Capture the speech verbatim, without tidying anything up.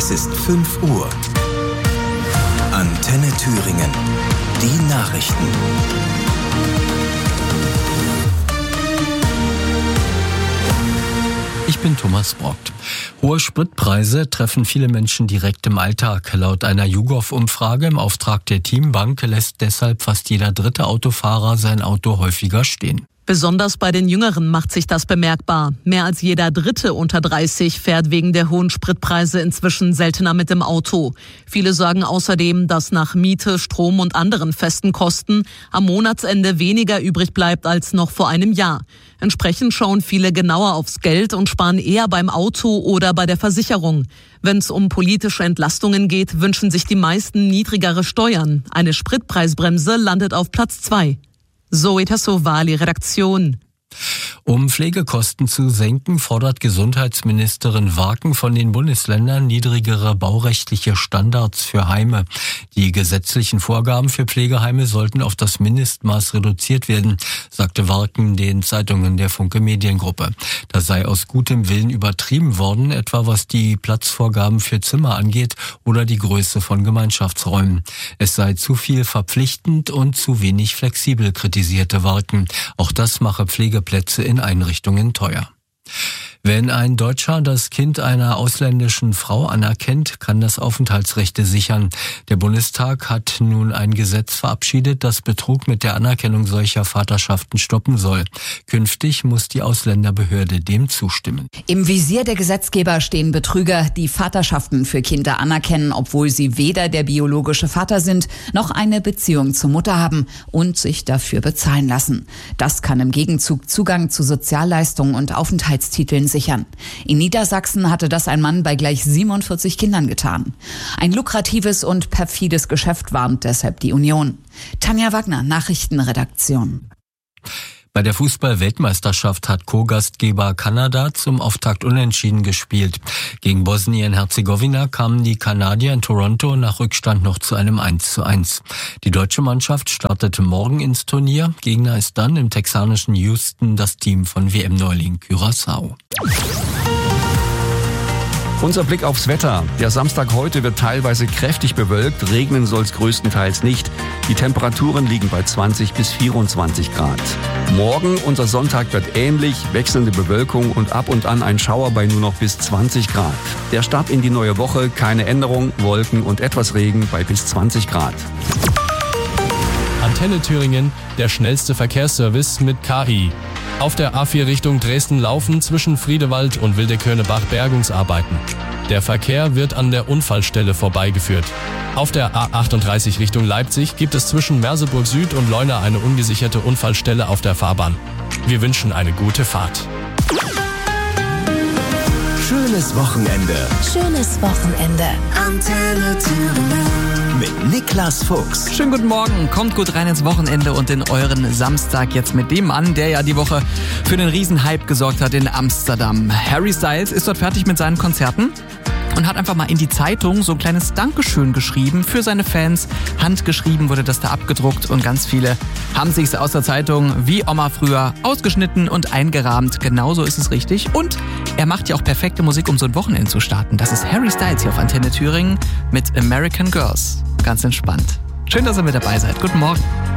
Es ist fünf Uhr. Antenne Thüringen. Die Nachrichten. Ich bin Thomas Brockt. Hohe Spritpreise treffen viele Menschen direkt im Alltag. Laut einer YouGov-Umfrage im Auftrag der Teambank lässt deshalb fast jeder dritte Autofahrer sein Auto häufiger stehen. Besonders bei den Jüngeren macht sich das bemerkbar. Mehr als jeder Dritte unter dreißig fährt wegen der hohen Spritpreise inzwischen seltener mit dem Auto. Viele sagen außerdem, dass nach Miete, Strom und anderen festen Kosten am Monatsende weniger übrig bleibt als noch vor einem Jahr. Entsprechend schauen viele genauer aufs Geld und sparen eher beim Auto oder bei der Versicherung. Wenn es um politische Entlastungen geht, wünschen sich die meisten niedrigere Steuern. Eine Spritpreisbremse landet auf Platz zwei. Zoe Tassovali, Redaktion. Um Pflegekosten zu senken, fordert Gesundheitsministerin Warken von den Bundesländern niedrigere baurechtliche Standards für Heime. Die gesetzlichen Vorgaben für Pflegeheime sollten auf das Mindestmaß reduziert werden, sagte Warken den Zeitungen der Funke Mediengruppe. Das sei aus gutem Willen übertrieben worden, etwa was die Platzvorgaben für Zimmer angeht oder die Größe von Gemeinschaftsräumen. Es sei zu viel verpflichtend und zu wenig flexibel, kritisierte Warken. Auch das mache Pflegeplätze in Einrichtungen teuer. Wenn ein Deutscher das Kind einer ausländischen Frau anerkennt, kann das Aufenthaltsrechte sichern. Der Bundestag hat nun ein Gesetz verabschiedet, das Betrug mit der Anerkennung solcher Vaterschaften stoppen soll. Künftig muss die Ausländerbehörde dem zustimmen. Im Visier der Gesetzgeber stehen Betrüger, die Vaterschaften für Kinder anerkennen, obwohl sie weder der biologische Vater sind, noch eine Beziehung zur Mutter haben und sich dafür bezahlen lassen. Das kann im Gegenzug Zugang zu Sozialleistungen und Aufenthaltstiteln sichern. In Niedersachsen hatte das ein Mann bei gleich siebenundvierzig Kindern getan. Ein lukratives und perfides Geschäft, warnt deshalb die Union. Tanja Wagner, Nachrichtenredaktion. Bei der Fußball-Weltmeisterschaft hat Co-Gastgeber Kanada zum Auftakt unentschieden gespielt. Gegen Bosnien-Herzegowina kamen die Kanadier in Toronto nach Rückstand noch zu einem eins zu eins. Die deutsche Mannschaft startete morgen ins Turnier. Gegner ist dann im texanischen Houston das Team von W M-Neuling Curaçao. Unser Blick aufs Wetter. Der Samstag heute wird teilweise kräftig bewölkt, regnen soll es größtenteils nicht. Die Temperaturen liegen bei zwanzig bis vierundzwanzig Grad. Morgen, unser Sonntag, wird ähnlich, wechselnde Bewölkung und ab und an ein Schauer bei nur noch bis zwanzig Grad. Der Start in die neue Woche, keine Änderung, Wolken und etwas Regen bei bis zwanzig Grad. Antenne Thüringen, der schnellste Verkehrsservice mit K I. Auf der A vier Richtung Dresden-Laufen zwischen Friedewald und Wildeköhne-Bach Bergungsarbeiten. Der Verkehr wird an der Unfallstelle vorbeigeführt. Auf der A achtunddreißig Richtung Leipzig gibt es zwischen Merseburg Süd und Leuna eine ungesicherte Unfallstelle auf der Fahrbahn. Wir wünschen eine gute Fahrt. Schönes Wochenende. Schönes Wochenende. Antenne Thüringen mit Niklas Fuchs. Schönen guten Morgen, kommt gut rein ins Wochenende und in euren Samstag jetzt mit dem Mann, der ja die Woche für den Riesenhype gesorgt hat in Amsterdam. Harry Styles ist dort fertig mit seinen Konzerten und hat einfach mal in die Zeitung so ein kleines Dankeschön geschrieben für seine Fans. Handgeschrieben wurde das da abgedruckt und ganz viele haben sich's aus der Zeitung wie Oma früher ausgeschnitten und eingerahmt. Genauso ist es richtig. Und er macht ja auch perfekte Musik, um so ein Wochenende zu starten. Das ist Harry Styles hier auf Antenne Thüringen mit American Girls. Ganz entspannt. Schön, dass ihr mit dabei seid. Guten Morgen.